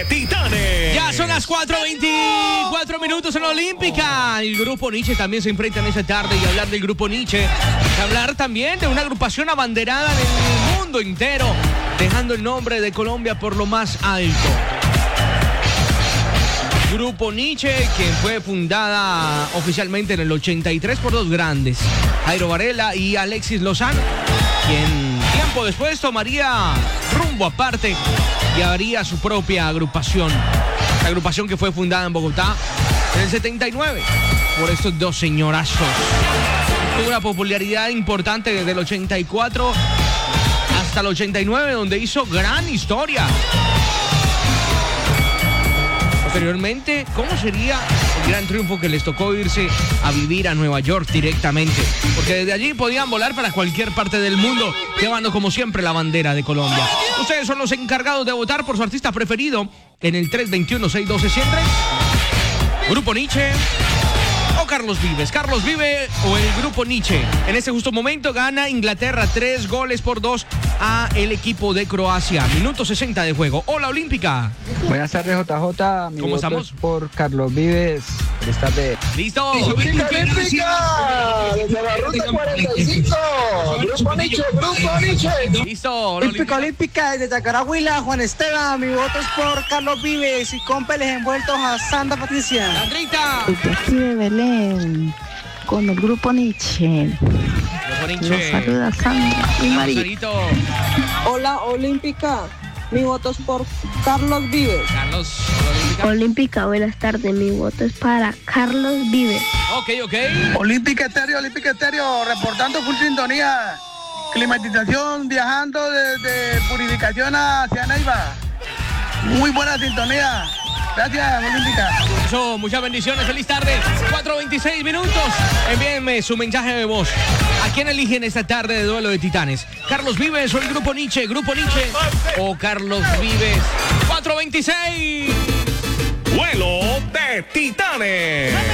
Titanes. Ya son las 4:24 minutos en la Olímpica. El grupo Nietzsche también se enfrenta en esta tarde. Y hablar del grupo Nietzsche es hablar también de una agrupación abanderada en el mundo entero, dejando el nombre de Colombia por lo más alto. Grupo Nietzsche, que fue fundada oficialmente en el 83 por dos grandes, Jairo Varela y Alexis Lozano, quien tiempo después tomaría rumbo aparte y haría su propia agrupación. La agrupación que fue fundada en Bogotá en el 79 por estos dos señorazos. Tuvo una popularidad importante desde el 84 hasta el 89, donde hizo gran historia. Posteriormente, ¿cómo sería el gran triunfo que les tocó irse a vivir a Nueva York directamente? Porque desde allí podían volar para cualquier parte del mundo, llevando como siempre la bandera de Colombia. Ustedes son los encargados de votar por su artista preferido en el 321-612-103. Grupo Nietzsche o Carlos Vives. Carlos Vive o el Grupo Nietzsche. En este justo momento gana Inglaterra 3-2 a el equipo de Croacia. Minuto 60 de juego. Hola Olímpica. Buenas tardes, JJ. Mi ¿Cómo voto estamos? es por Carlos Vives. Esta vez. ¡Listo! Olímpica, desde la ruta 45. Grupo Nietzsche, Grupo Nietzsche. ¡Listo! Olímpica, desde Tacarahuila, Juan Esteban. Mi voto es por Carlos Vives y cómpeles envueltos a Santa Patricia. ¡Sandrita! Desde aquí de Belén, con el Grupo Nietzsche. Grupo Los Nietzsche. saluda Sandra y María. Rosarito. Hola, Olímpica. Mi voto es por Carlos Vives. Carlos. Olímpica. Olímpica, buenas tardes. Mi voto es para Carlos Vives. Ok. Olímpica Estéreo, reportando full sintonía. Climatización, viajando desde Purificación hacia Neiva. Muy buena sintonía. Gracias, Olímpica. Eso, muchas bendiciones. Feliz tarde. 4:26 minutos. Envíenme su mensaje de voz. ¿A quién eligen esta tarde de Duelo de Titanes? ¿Carlos Vives o el Grupo Nietzsche? ¿Grupo Nietzsche o Carlos Vives? 4:26. Duelo de Titanes.